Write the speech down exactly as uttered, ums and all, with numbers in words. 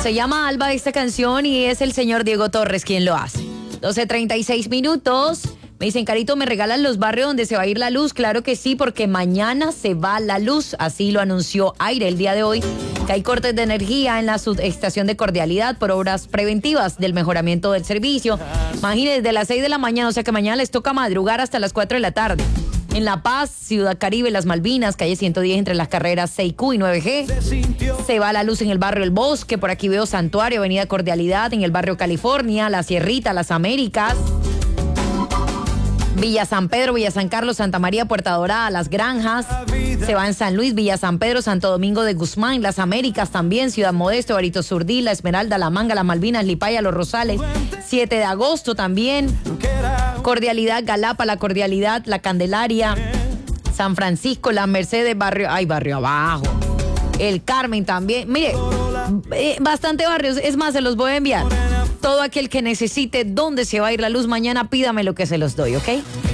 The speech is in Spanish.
Se llama Alba esta canción y es el señor Diego Torres quien lo hace. doce treinta y seis minutos. Me dicen, Carito, ¿me regalan los barrios donde se va a ir la luz? Claro que sí, porque mañana se va la luz. Así lo anunció Aire el día de hoy, que hay cortes de energía en la subestación de Cordialidad por obras preventivas del mejoramiento del servicio. Imagínense, desde las seis de la mañana, o sea que mañana les toca madrugar hasta las cuatro de la tarde. En La Paz, Ciudad Caribe, Las Malvinas, calle ciento diez entre las carreras seis Q y nueve G. Se va la luz en el barrio El Bosque, por aquí veo Santuario, Avenida Cordialidad, en el barrio California, La Sierrita, Las Américas. Villa San Pedro, Villa San Carlos, Santa María, Puerta Dorada, Las Granjas. Se va en San Luis, Villa San Pedro, Santo Domingo de Guzmán, Las Américas también, Ciudad Modesto, Barito Surdí, La Esmeralda, La Manga, Las Malvinas, Lipaya, Los Rosales. siete de agosto también. Cordialidad, Galapa, La Cordialidad, La Candelaria, San Francisco, La Mercedes, Barrio, ay, Barrio Abajo. El Carmen también. Mire, eh, bastante barrios. Es más, se los voy a enviar. Todo aquel que necesite dónde se va a ir la luz mañana, pídame lo que se los doy, ¿ok?